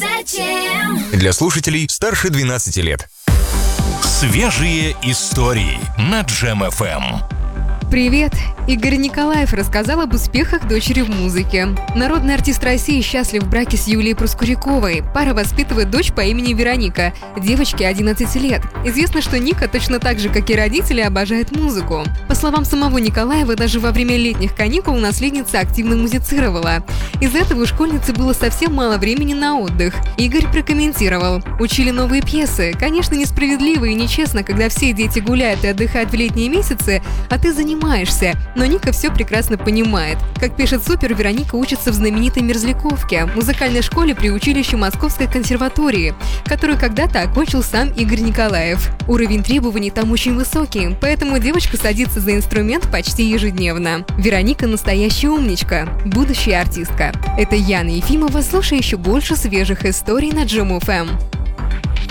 Зачем? Для слушателей старше 12 лет. Свежие истории на Джем FM. Привет! Игорь Николаев рассказал об успехах дочери в музыке. Народный артист России счастлив в браке с Юлией Проскуряковой. Пара воспитывает дочь по имени Вероника. Девочке 11 лет. Известно, что Ника точно так же, как и родители, обожает музыку. По словам самого Николаева, даже во время летних каникул наследница активно музицировала. Из-за этого у школьницы было совсем мало времени на отдых. Игорь прокомментировал: «Учили новые пьесы. Конечно, несправедливо и нечестно, когда все дети гуляют и отдыхают в летние месяцы, а ты занимаешься. Но Ника все прекрасно понимает. Как пишет Супер, Вероника учится в знаменитой Мерзляковке, музыкальной школе при училище Московской консерватории, которую когда-то окончил сам Игорь Николаев. Уровень требований там очень высокий, поэтому девочка садится за инструмент почти ежедневно. Вероника настоящая умничка, будущая артистка». Это Яна Ефимова. Слушай еще больше свежих историй на Джем FM.